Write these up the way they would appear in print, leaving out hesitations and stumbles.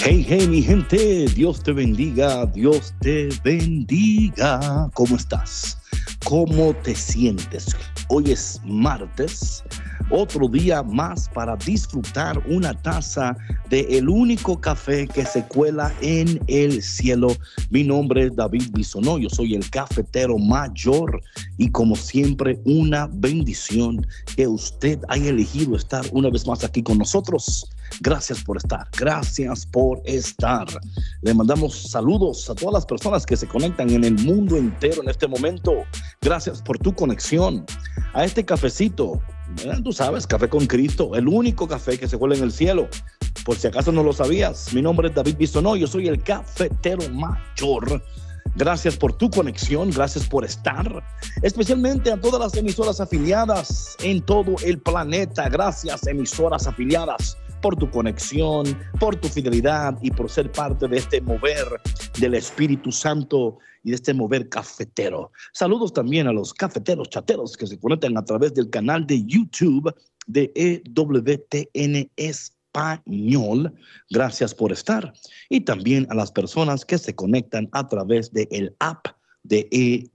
Hey, hey, mi gente, Dios te bendiga, Dios te bendiga. ¿Cómo estás? ¿Cómo te sientes? Hoy es martes, otro día más para disfrutar una taza de el único café que se cuela en el cielo. Mi nombre es David Bisonó, yo soy el cafetero mayor y como siempre una bendición que usted haya elegido estar una vez más aquí con nosotros. Gracias por estar, gracias por estar. Le mandamos saludos a todas las personas que se conectan en el mundo entero en este momento. Gracias por tu conexión a este cafecito. Tú sabes, Café con Cristo, el único café que se cuela en el cielo. Por si acaso no lo sabías, mi nombre es David Bisonó, yo soy el cafetero mayor. Gracias por tu conexión, gracias por estar, especialmente a todas las emisoras afiliadas en todo el planeta. Gracias, emisoras afiliadas, por tu conexión, por tu fidelidad y por ser parte de este mover del Espíritu Santo y de este mover cafetero. Saludos también a los cafeteros chateros que se conectan a través del canal de YouTube de EWTN Español. Gracias por estar. Y también a las personas que se conectan a través del app de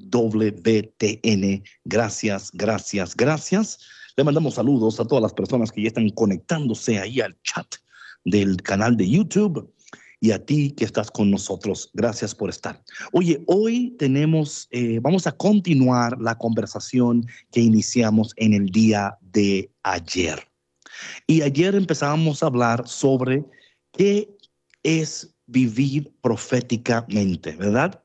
EWTN. Gracias, gracias, gracias. Le mandamos saludos a todas las personas que ya están conectándose ahí al chat del canal de YouTube y a ti que estás con nosotros. Gracias por estar. Oye, hoy vamos a continuar la conversación que iniciamos en el día de ayer. Y ayer empezábamos a hablar sobre qué es vivir proféticamente, ¿verdad?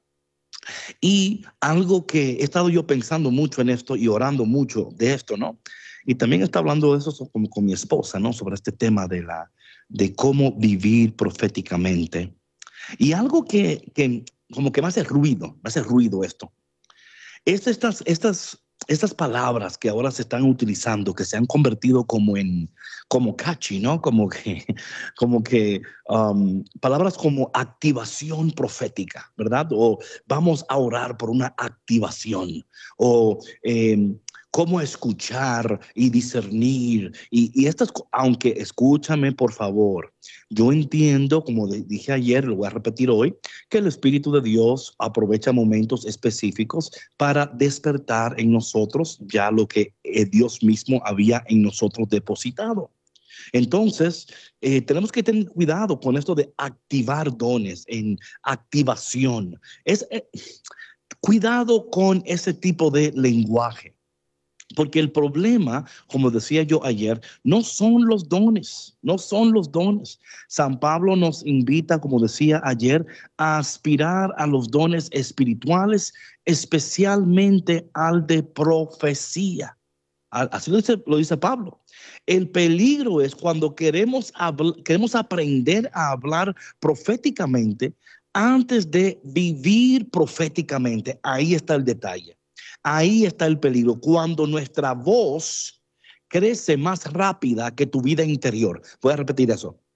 Y algo que he estado yo pensando mucho en esto y orando mucho de esto, ¿no? Y también está hablando de eso con mi esposa, ¿no? Sobre este tema de cómo vivir proféticamente. Y algo que como que me hace ruido esto. Es estas palabras que ahora se están utilizando, que se han convertido como catchy, ¿no? Como que palabras como activación profética, ¿verdad? O vamos a orar por una activación. O cómo escuchar y discernir. Y estas, aunque escúchame por favor, yo entiendo, como dije ayer, lo voy a repetir hoy, que el Espíritu de Dios aprovecha momentos específicos para despertar en nosotros ya lo que Dios mismo había en nosotros depositado. Entonces, tenemos que tener cuidado con esto de activar dones en activación. Cuidado con ese tipo de lenguaje. Porque el problema, como decía yo ayer, no son los dones. San Pablo nos invita, como decía ayer, a aspirar a los dones espirituales, especialmente al de profecía. Así lo dice Pablo. El peligro es cuando queremos aprender a hablar proféticamente antes de vivir proféticamente. Ahí está el detalle. Ahí está el peligro, cuando nuestra voz crece más rápida que tu vida interior. Voy a repetir eso.